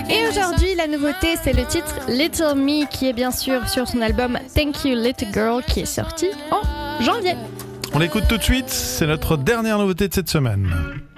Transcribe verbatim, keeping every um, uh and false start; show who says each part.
Speaker 1: Et aujourd'hui, la nouveauté, c'est le titre Little Me qui est bien sûr sur son album Thank You Little Girl qui est sorti en janvier.
Speaker 2: On l'écoute tout de suite, c'est notre dernière nouveauté de cette semaine.